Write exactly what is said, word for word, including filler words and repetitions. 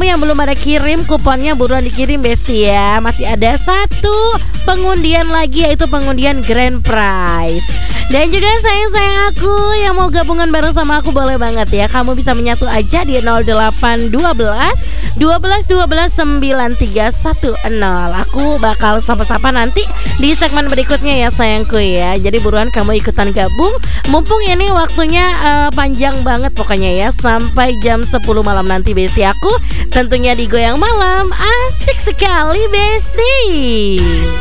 kamu yang belum ada kirim kuponnya buruan dikirim Besti ya. Masih ada satu pengundian lagi, yaitu pengundian grand prize. Dan juga sayang-sayang aku yang mau gabungan bareng sama aku boleh banget ya. Kamu bisa menyatu aja di nol delapan dua belas dua belas dua belas sembilan tiga satu nol. Aku bakal sapa-sapa nanti di segmen berikutnya ya sayangku ya. Jadi buruan kamu ikutan gabung. Mumpung ini waktunya uh, panjang banget pokoknya ya, sampai jam sepuluh malam nanti Besti aku. Tentunya di Goyang Malam. Asik sekali Besti.